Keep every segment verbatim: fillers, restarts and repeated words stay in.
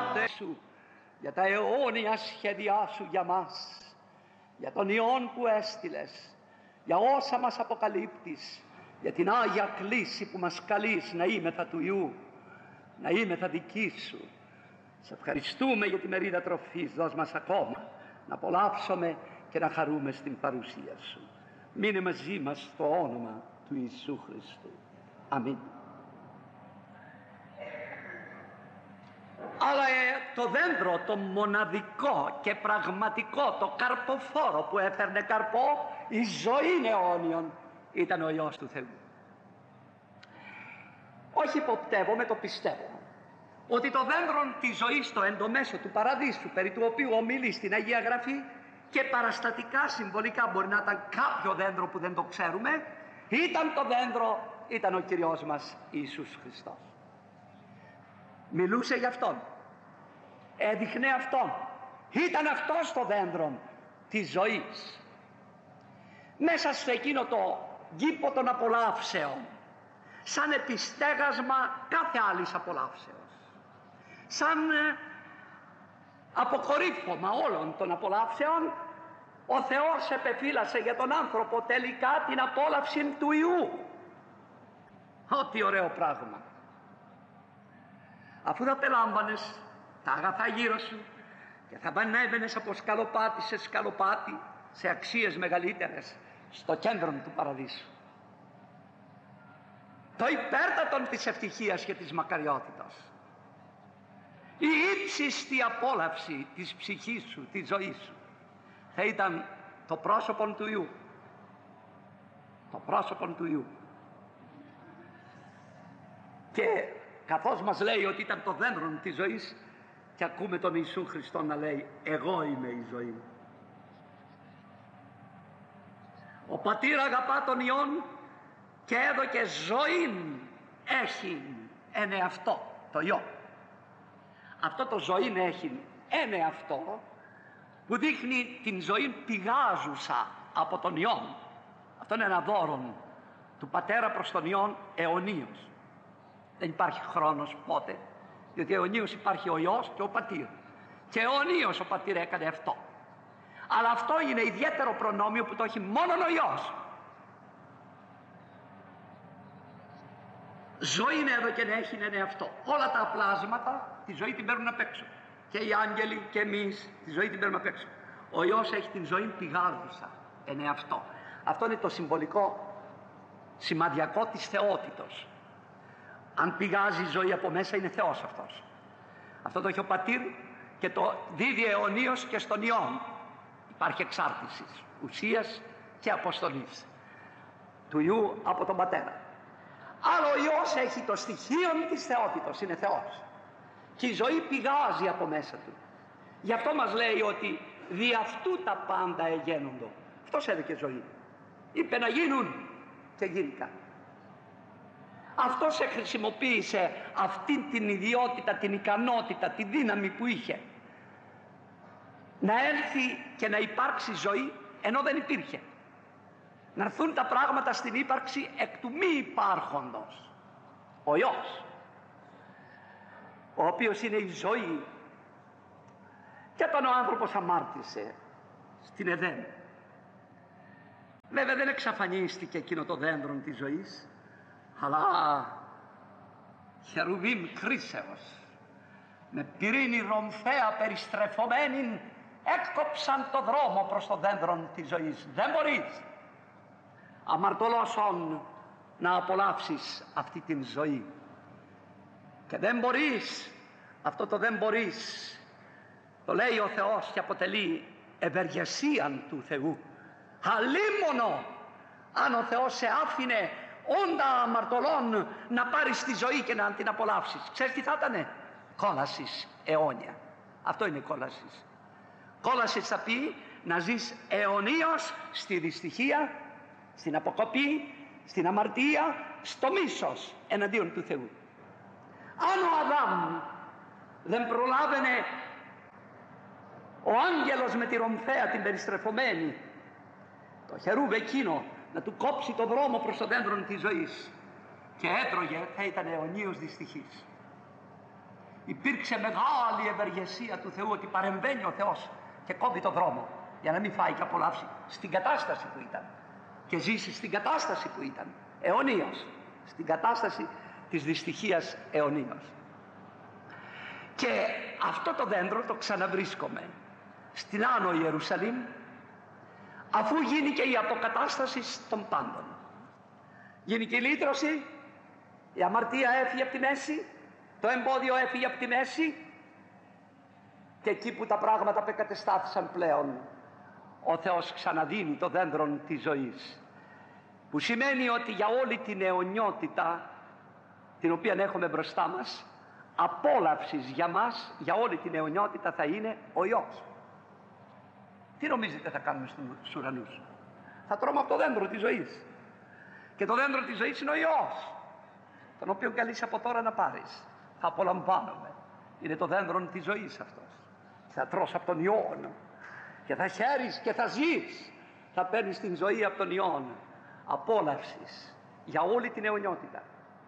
Σου, για τα αιώνια σχέδιά Σου για μας, για τον Υιόν που έστειλες, για όσα μας αποκαλύπτεις, για την Άγια κλίση που μας καλείς να είμεθα του Υιού, να είμεθα δική Σου. Σε ευχαριστούμε για τη μερίδα τροφής, δώσ' μας ακόμα να απολαύσουμε και να χαρούμε στην παρουσία Σου. Μείνε μαζί μας στο όνομα του Ιησού Χριστού. Αμήν. Αλλά ε, το δέντρο, το μοναδικό και πραγματικό, το καρποφόρο που έφερνε καρπό, η ζωή αιώνιον, ήταν ο Υιός του Θεού. Όχι υποπτεύομαι, το πιστεύω, ότι το δέντρο της ζωής, το εντομέσο του παραδείσου, περί του οποίου ομιλεί στην Αγία Γραφή, και παραστατικά, συμβολικά μπορεί να ήταν κάποιο δέντρο που δεν το ξέρουμε, ήταν το δέντρο, ήταν ο Κυριός μας Ιησούς Χριστός. Μιλούσε για Αυτόν, έδειχνε Αυτόν, ήταν Αυτός το δέντρο της ζωής. Μέσα σε εκείνο το κήπο των απολαύσεων, σαν επιστέγασμα κάθε άλλης απολαύσεως, σαν αποκορύφωμα όλων των απολαύσεων, ο Θεός επεφύλασε για τον άνθρωπο τελικά την απόλαυση του Υιού. Ό,τι ωραίο πράγμα! Αφού θα πελάμβανες τα αγαθά γύρω σου και θα πανέβαινες από σκαλοπάτι σε σκαλοπάτι, σε αξίες μεγαλύτερες, στο κέντρο του παραδείσου, το υπέρτατον της ευτυχίας και της μακαριότητας, η ύψιστη απόλαυση της ψυχής σου, της ζωής σου, θα ήταν το πρόσωπο του Υιού. Το πρόσωπο του Υιού. Και καθώς μας λέει ότι ήταν το δέντρο της ζωής, και ακούμε τον Ιησού Χριστό να λέει, εγώ είμαι η ζωή. Ο Πατήρ αγαπά τον Υιόν και έδωκε ζωήν έχει εν εαυτό, το Υιό. Αυτό το ζωήν έχει εν εαυτό, που δείχνει την ζωή πηγάζουσα από τον Υιόν. Αυτό είναι ένα δώρο του Πατέρα προς τον Υιόν αιωνίως. Δεν υπάρχει χρόνος πότε, διότι αιωνίως υπάρχει ο Υιός και ο Πατήρ, και αιωνίως ο Πατήρ έκανε αυτό. Αλλά αυτό είναι ιδιαίτερο προνόμιο που το έχει μόνο ο Υιός. Ζωή είναι εδώ και να έχει είναι αυτό. Όλα τα πλάσματα τη ζωή την παίρνουν απ' έξω. Και οι άγγελοι και εμείς τη ζωή την παίρνουμε απ' έξω. Ο Υιός έχει την ζωή πηγάζουσα εν εαυτό. Αυτό είναι το συμβολικό σημαδιακό της θεότητος. Αν πηγάζει η ζωή από μέσα, είναι Θεός αυτός. Αυτό το έχει ο Πατήρ και το δίδει αιωνίως και στον Υιόν. Υπάρχει εξάρτηση ουσίας και αποστολής του Υιού από τον Πατέρα. Αλλά ο Υιός έχει το στοιχείο της θεότητος, είναι Θεός. Και η ζωή πηγάζει από μέσα του. Γι' αυτό μας λέει ότι δι' αυτού τα πάντα εγένοντο. Αυτός έδωκε ζωή. Είπε να γίνουν και γίνηκαν. Αυτός χρησιμοποίησε αυτή την ιδιότητα, την ικανότητα, τη δύναμη που είχε να έλθει και να υπάρξει ζωή ενώ δεν υπήρχε. Να έρθουν τα πράγματα στην ύπαρξη εκ του μη υπάρχοντος. Ο Υιός, ο οποίος είναι η ζωή, και όταν ο άνθρωπος αμάρτησε στην Εδέμ, βέβαια δεν εξαφανίστηκε εκείνο το δέντρο της ζωής, αλλά χερουβίμ κρίσεως με πυρήνη ρομφαία περιστρεφωμένη έκοψαν το δρόμο προς το δέντρο της ζωής. Δεν μπορείς αμαρτωλώσον να απολαύσεις αυτή την ζωή, και δεν μπορείς, αυτό το δεν μπορείς το λέει ο Θεός και αποτελεί ευεργεσίαν του Θεού. Αλίμονο αν ο Θεός σε άφηνε όντα αμαρτωλών να πάρεις τη ζωή και να την απολαύσεις. Ξέρεις τι θα ήτανε? Κόλασης αιώνια. Αυτό είναι κόλασης. Κόλασης θα πει να ζεις αιωνίως στη δυστυχία, στην αποκοπή, στην αμαρτία, στο μίσος εναντίον του Θεού. Αν ο Αδάμ δεν προλάβαινε ο άγγελος με τη ρομφαία την περιστρεφωμένη, το χερούβ εκείνο, να του κόψει το δρόμο προς το δέντρο της ζωής, και έτρωγε, θα ήταν αιωνίως δυστυχής. υπήρξε μεγάλη ευεργεσία του Θεού, ότι παρεμβαίνει ο Θεός και κόβει το δρόμο για να μην φάει και απολαύσει στην κατάσταση που ήταν και ζήσει στην κατάσταση που ήταν αιωνίως, στην κατάσταση της δυστυχίας αιωνίως. Και αυτό το δέντρο το ξαναβρίσκομαι στην Άνω Ιερουσαλήμ, αφού γίνει και η αποκατάσταση των πάντων. Γίνει και η λύτρωση, η αμαρτία έφυγε από τη μέση, το εμπόδιο έφυγε από τη μέση, και εκεί που τα πράγματα απεκατεστάθησαν πλέον, ο Θεός ξαναδίνει το δέντρο της ζωής, που σημαίνει ότι για όλη την αιωνιότητα την οποία έχουμε μπροστά μας, απόλαυσης για μας, για όλη την αιωνιότητα θα είναι ο Υιός. Τι νομίζετε θα κάνουμε στους ουρανούς? Θα τρώμε από το δέντρο της ζωής. Και το δέντρο της ζωής είναι ο Υιός, τον οποίο καλείς από τώρα να πάρεις. Θα απολαμβάνουμε. Είναι το δέντρο της ζωής αυτός. Θα τρως από τον Υιόν και θα χαίρεις και θα ζεις. Θα παίρνεις την ζωή από τον Υιόν. Απόλαυσης για όλη την αιωνιότητα.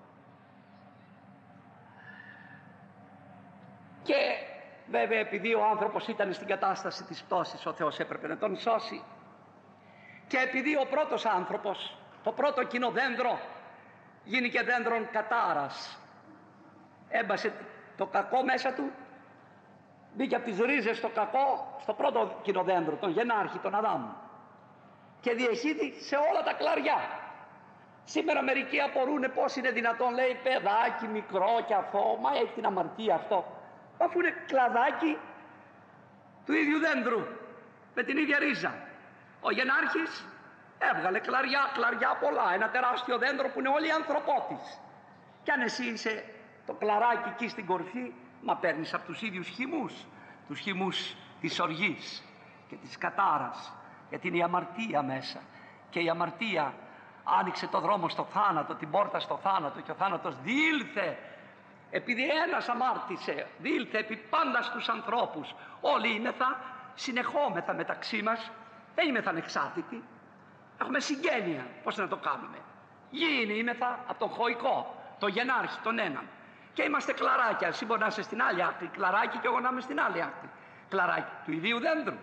Και βέβαια, επειδή ο άνθρωπος ήταν στην κατάσταση της πτώσης, ο Θεός έπρεπε να τον σώσει. Και επειδή ο πρώτος άνθρωπος, το πρώτο κοινό δέντρο, γίνηκε δέντρον κατάρας, έμπασε το κακό μέσα του, μπήκε από τις ρίζες το κακό στο πρώτο κοινό δέντρο, τον γενάρχη, τον Αδάμ, και διεχύθη σε όλα τα κλαριά. Σήμερα μερικοί απορούν πώς είναι δυνατόν, λέει, παιδάκι μικρό κι αυτό, μα έχει την αμαρτία αυτό, αφού είναι κλαδάκι του ίδιου δέντρου με την ίδια ρίζα. Ο γενάρχης έβγαλε κλαριά, κλαριά πολλά, ένα τεράστιο δέντρο που είναι όλη η ανθρωπότης. Κι αν εσύ είσαι το κλαράκι εκεί στην κορφή, μα παίρνεις από τους ίδιους χυμούς, τους χυμούς της οργής και της κατάρας, γιατί είναι η αμαρτία μέσα, και η αμαρτία άνοιξε το δρόμο στο θάνατο, την πόρτα στο θάνατο, και ο θάνατος διήλθε επειδή ένας αμάρτησε, διήλθε επί πάντα στους ανθρώπους. Όλοι είμεθα συνεχόμεθα μεταξύ μας, δεν είμεθα ανεξάρτητοι, έχουμε συγγένεια. Πώς να το κάνουμε? Γίνει είμεθα από τον χωικό, τον γενάρχη, τον έναν, και είμαστε κλαράκια. Εσύ μπορεί να είσαι στην άλλη άκρη κλαράκι και εγώ να είμαι στην άλλη άκρη κλαράκι του ιδίου δέντρου.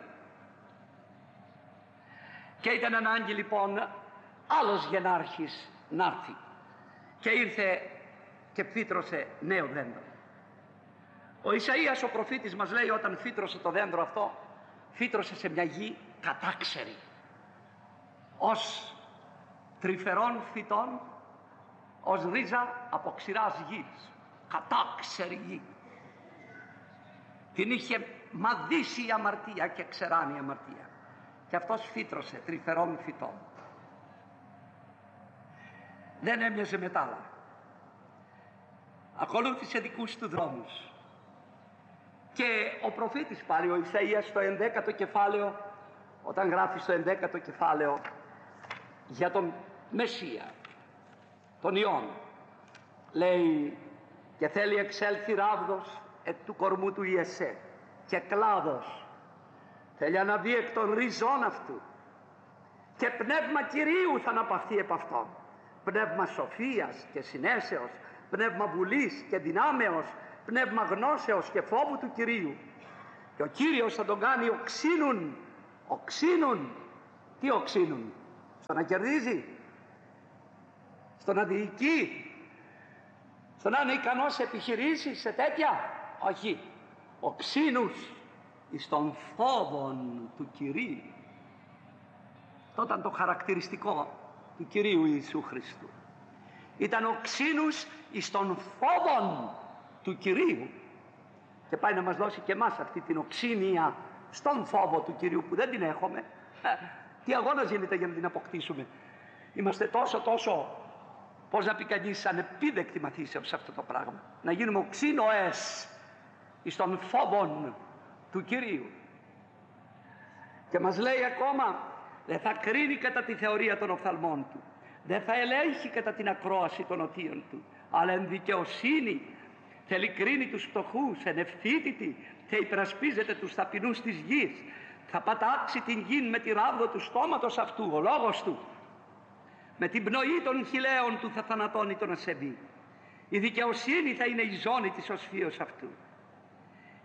Και ήταν ανάγκη λοιπόν άλλος γενάρχης να έρθει, και ήρθε και φύτρωσε νέο δέντρο. Ο Ισαΐας ο προφήτης μας λέει, όταν φύτρωσε το δέντρο αυτό, φύτρωσε σε μια γη κατάξερη, ως τρυφερών φυτών, ως ρίζα από ξηράς γης. Κατάξερη γη. Την είχε μαδίσει η αμαρτία και ξεράνει η αμαρτία, και αυτός φύτρωσε τρυφερών φυτών. Δεν έμοιαζε με τ' άλλα. Ακολούθησε δικούς του δρόμους. Και ο προφήτης πάλι, ο Ισαΐας, στο ενδέκατο κεφάλαιο, όταν γράφει στο ενδέκατο κεφάλαιο για τον Μεσσία, τον Υιόν, λέει, και θέλει εξέλθει ράβδος εκ του κορμού του Ιεσέ, και κλάδος θέλει αναβεί εκ των ριζών αυτού, και πνεύμα Κυρίου θα αναπαυθεί επ' αυτόν, πνεύμα σοφίας και συνέσεως, πνεύμα βουλής και δυνάμεως, πνεύμα γνώσεως και φόβου του Κυρίου. Και ο Κύριος θα τον κάνει οξύνουν, οξύνουν. Τι οξύνουν? Στο να κερδίζει, στο να διοικεί, στο να είναι ικανός σε επιχειρήσεις, σε τέτοια? Όχι. Οξύνους εις των φόβων του Κυρίου. Αυτό ήταν το χαρακτηριστικό του Κυρίου Ιησού Χριστού. Ήταν οξύνους εις των φόβων του Κυρίου, και πάει να μας δώσει και εμάς αυτή την οξύνια στον φόβο του Κυρίου, που δεν την έχουμε. Ε, τι αγώνας γίνεται για να την αποκτήσουμε? Είμαστε τόσο τόσο, πώς να πει κανείς, ανεπίδεκτη μαθήσεως σε αυτό το πράγμα, να γίνουμε οξύνοες εις των φόβων του Κυρίου. Και μας λέει ακόμα, δεν θα κρίνει κατά τη θεωρία των οφθαλμών του, δεν θα ελέγχει κατά την ακρόαση των οτίων του, αλλά εν δικαιοσύνη θέλει κρίνει τους φτωχούς, εν ευθύτητη και υπερασπίζεται τους ταπεινούς της γης. Θα πατάξει την γη με τη ράβδο του στόματος αυτού, ο λόγος του. Με την πνοή των χιλέων του θα θανατώνει τον ασεβή. Η δικαιοσύνη θα είναι η ζώνη της οσφίως αυτού.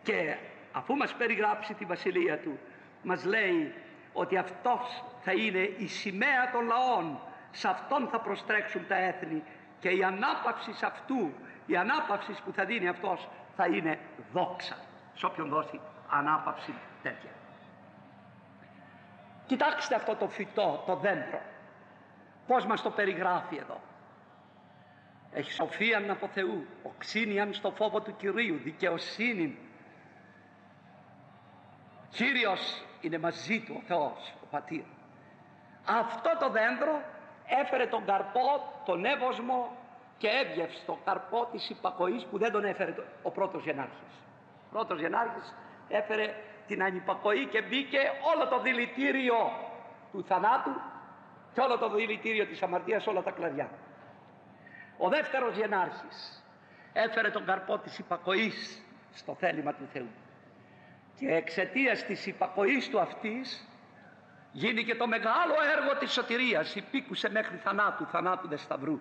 Και αφού μας περιγράψει τη βασιλεία του, μας λέει ότι αυτός θα είναι η σημαία των λαών, σε αυτόν θα προστρέξουν τα έθνη και η ανάπαυση αυτού, η ανάπαυση που θα δίνει αυτός θα είναι δόξα σε όποιον δώσει ανάπαυση τέτοια. Κοιτάξτε αυτό το φυτό, το δέντρο, πώς μας το περιγράφει εδώ. Έχει σοφίαν από Θεού, οξύνιαν στο φόβο του Κυρίου, δικαιοσύνη. Κύριος είναι μαζί του ο Θεός, ο Πατήρ. Αυτό το δέντρο έφερε τον καρπό, τον εύωσμο και έβγευσε τον καρπό της υπακοής που δεν τον έφερε ο πρώτος γενάρχης. Ο πρώτος γενάρχης έφερε την ανυπακοή και μπήκε όλο το δηλητήριο του θανάτου και όλο το δηλητήριο της αμαρτίας, όλα τα κλαδιά. Ο δεύτερος γενάρχης έφερε τον καρπό της υπακοής στο θέλημα του Θεού. Και εξαιτίας της υπακοής του αυτής γίνει και το μεγάλο έργο της σωτηρίας. Υπήκουσε μέχρι θανάτου, θανάτου δε σταυρού.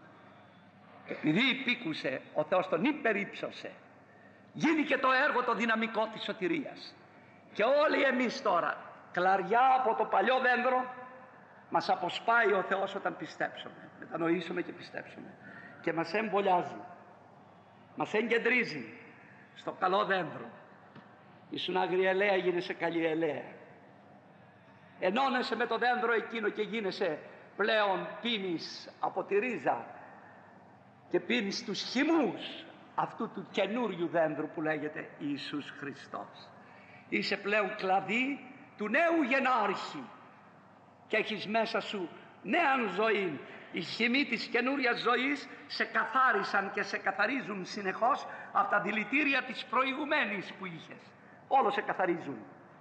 Και επειδή υπήκουσε, ο Θεός τον υπερύψωσε. Γίνει και το έργο το δυναμικό της σωτηρίας. Και όλοι εμείς τώρα, κλαριά από το παλιό δέντρο, μας αποσπάει ο Θεός όταν πιστέψουμε. Μετανοήσουμε και πιστέψουμε. Και μας εμβολιάζει. Μας εγκεντρίζει στο καλό δέντρο. Ήσουν άγρια ελαία, γίνεσαι καλή ελαία. Ενώνεσαι με το δέντρο εκείνο και γίνεσαι πλέον, πίνεις από τη ρίζα και πίνεις τους χυμούς αυτού του καινούριου δέντρου που λέγεται Ιησούς Χριστός. Είσαι πλέον κλαδί του νέου γενάρχη και έχεις μέσα σου νέα ζωή. Οι χυμοί της καινούριας ζωής σε καθάρισαν και σε καθαρίζουν συνεχώς από τα δηλητήρια της προηγουμένης που είχες. Όλο σε καθαρίζουν.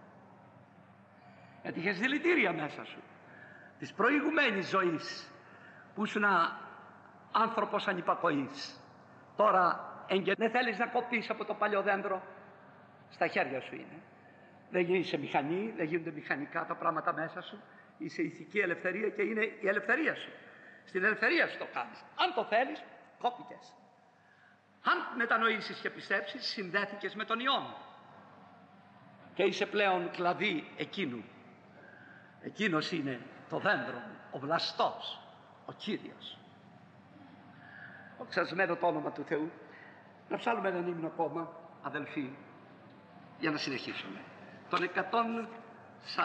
Γιατί είχες δηλητήρια μέσα σου της προηγουμένης ζωής που ήσουν άνθρωπος ανυπακοής. Τώρα εγγε... δεν θέλεις να κοπείς από το παλιό δέντρο, στα χέρια σου είναι. Δεν είσαι μηχανή, δεν γίνονται μηχανικά τα πράγματα μέσα σου. Είσαι ηθική ελευθερία και είναι η ελευθερία σου. Στην ελευθερία σου το κάνεις. Αν το θέλεις, κόπηκες. Αν μετανοήσεις και πιστέψεις, συνδέθηκες με τον Υιόν. Και είσαι πλέον κλαδί εκείνου. Εκείνος είναι το δέντρο, ο βλαστός, ο Κύριος. Οξασμένο το όνομα του Θεού. Να ψάλουμε έναν ύμνο ακόμα, αδελφοί, για να συνεχίσουμε. Τον εκατόν